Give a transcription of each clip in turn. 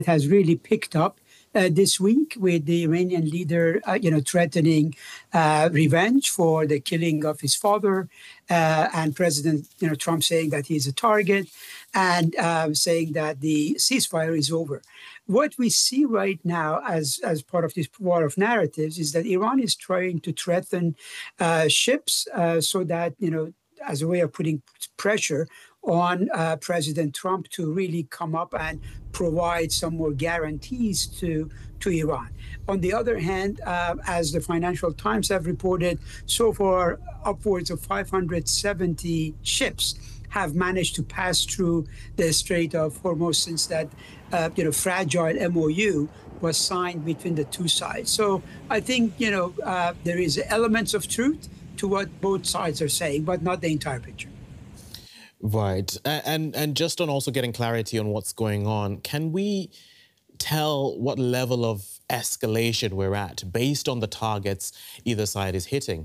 has really picked up this week with the Iranian leader, threatening revenge for the killing of his father, and President, Trump saying that he's a target, and saying that the ceasefire is over. What we see right now as part of this war of narratives is that Iran is trying to threaten ships so that, as a way of putting pressure on President Trump to really come up and provide some more guarantees to Iran. On the other hand, as the Financial Times have reported, so far upwards of 570 ships have managed to pass through the Strait of Hormuz since that fragile MOU was signed between the two sides. So I think there is elements of truth to what both sides are saying, but not the entire picture. Right. And just on also getting clarity on what's going on, can we tell what level of escalation we're at based on the targets either side is hitting?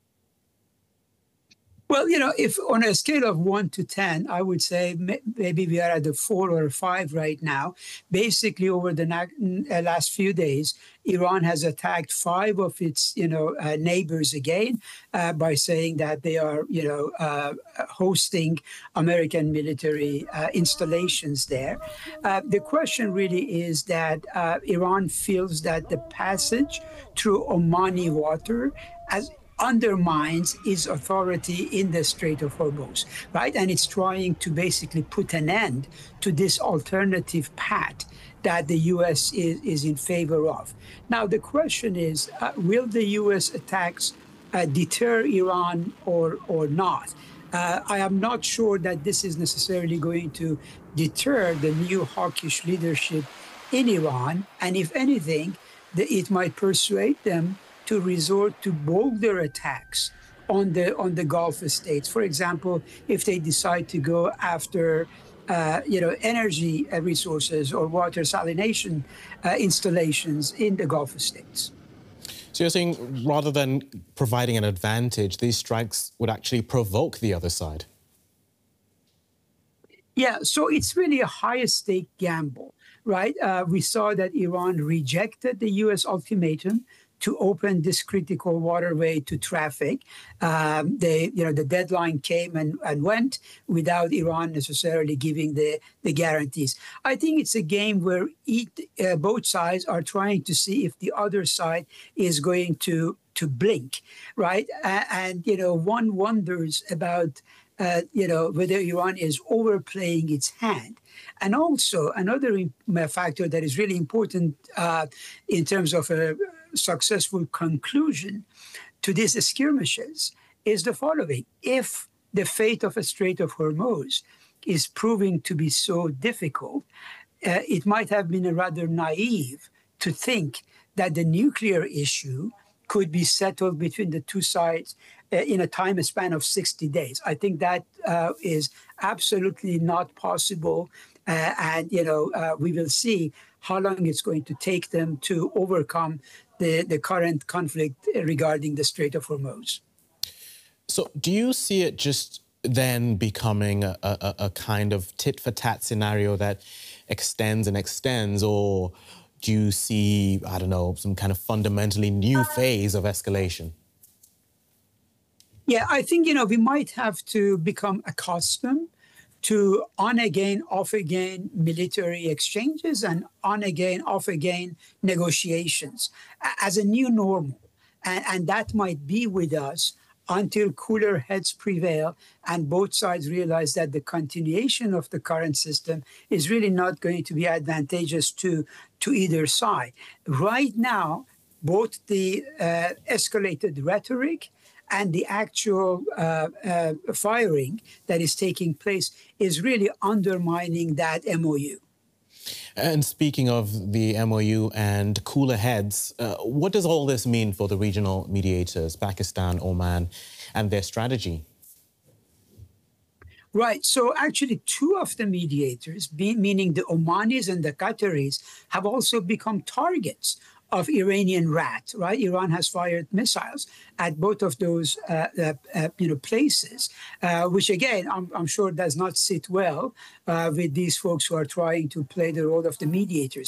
Well, if on a scale of 1 to 10, I would say maybe we are at a 4 or a 5 right now. Basically, over the last few days, Iran has attacked 5 of its, neighbors again by saying that they are, hosting American military installations there. The question really is that Iran feels that the passage through Omani water undermines its authority in the Strait of Hormuz, right? And it's trying to basically put an end to this alternative path that the U.S. is in favor of. Now, the question is, will the U.S. attacks deter Iran or not? I am not sure that this is necessarily going to deter the new hawkish leadership in Iran. And if anything, it might persuade them to resort to bolder attacks on the Gulf states. For example, if they decide to go after energy resources or water salination installations in the Gulf states. So you're saying rather than providing an advantage, these strikes would actually provoke the other side? Yeah, so it's really a high-stake gamble, right? We saw that Iran rejected the U.S. ultimatum to open this critical waterway to traffic. The deadline came and went without Iran necessarily giving the guarantees. I think it's a game where both sides are trying to see if the other side is going to blink, right? And one wonders about whether Iran is overplaying its hand. And also another factor that is really important in terms of a successful conclusion to these skirmishes is the following. If the fate of a Strait of Hormuz is proving to be so difficult, it might have been rather naive to think that the nuclear issue could be settled between the two sides in a time span of 60 days. I think that is absolutely not possible. And we will see how long it's going to take them to overcome the current conflict regarding the Strait of Hormuz. So do you see it just then becoming a kind of tit-for-tat scenario that extends and extends, or do you see, I don't know, some kind of fundamentally new phase of escalation? Yeah, I think, we might have to become accustomed to on-again, off-again military exchanges and on-again, off-again negotiations as a new normal. And that might be with us until cooler heads prevail and both sides realize that the continuation of the current system is really not going to be advantageous to either side. Right now, both the escalated rhetoric and the actual firing that is taking place is really undermining that MOU. And speaking of the MOU and cooler heads, what does all this mean for the regional mediators, Pakistan, Oman, and their strategy? Right. So actually, 2 of the mediators, meaning the Omanis and the Qataris, have also become targets of Iranian rat, right? Iran has fired missiles at both of those places, which again, I'm sure does not sit well with these folks who are trying to play the role of the mediators.